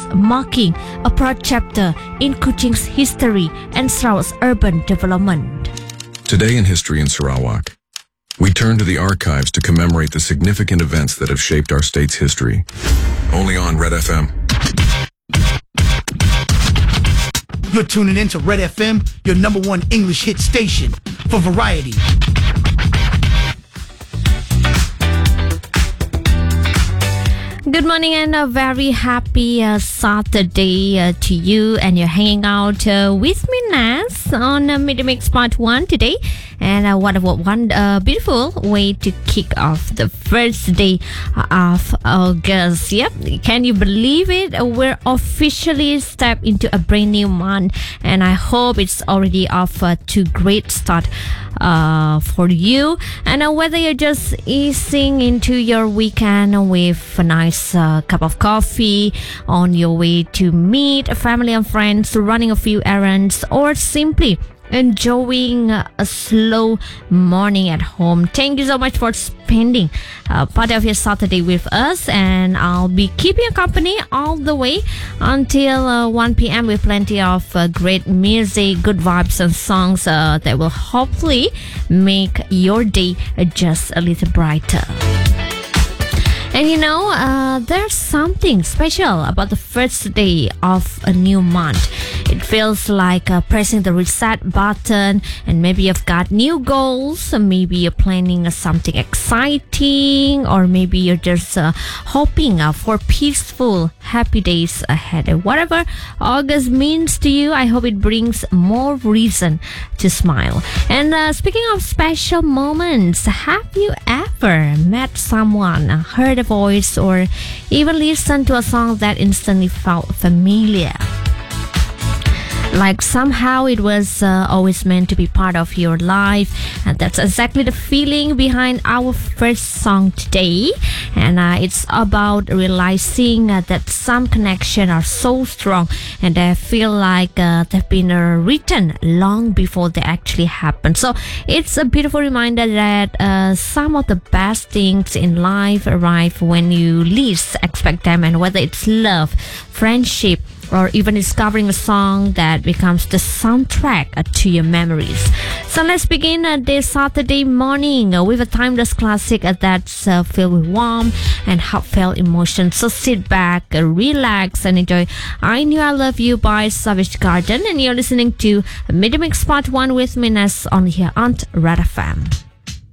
Sarawak, marking a proud chapter in Kuching's history and Sarawak's urban development. Today in History in Sarawak, we turn to the archives to commemorate the significant events that have shaped our state's history. Only on Red FM. You're tuning in to Red FM, your number one English hit station for variety. Good morning and a very happy Saturday to you, and you're hanging out with me, Nas, on Midmix Part 1 today. And what a beautiful way to kick off the first day of August. Yep, can you believe it? We're officially stepped into a brand new month, and I hope it's already off to great start for you. And whether you're just easing into your weekend with a nice cup of coffee, on your way to meet family and friends, running a few errands, or simply enjoying a slow morning at home, thank you so much for spending part of your Saturday with us, and I'll be keeping you company all the way until 1 p.m. with plenty of great music, good vibes and songs that will hopefully make your day just a little brighter. And you know, there's something special about the first day of a new month. It feels like pressing the reset button, and maybe you've got new goals, maybe you're planning something exciting, or maybe you're just hoping for peaceful, happy days ahead. And whatever August means to you, I hope it brings more reason to smile. And speaking of special moments, have you ever met someone, heard a voice, or even listened to a song that instantly felt familiar? Like somehow it was always meant to be part of your life, and that's exactly the feeling behind our first song today. And it's about realizing that some connections are so strong and they feel like they've been written long before they actually happen. So it's a beautiful reminder that some of the best things in life arrive when you least expect them, and whether it's love, friendship, or even discovering a song that becomes the soundtrack to your memories. So let's begin this Saturday morning with a timeless classic that's filled with warm and heartfelt emotions. So sit back, relax, and enjoy I Knew I Love You by Savage Garden. And you're listening to Midmix Part 1 with me, Ness, on here on Red FM.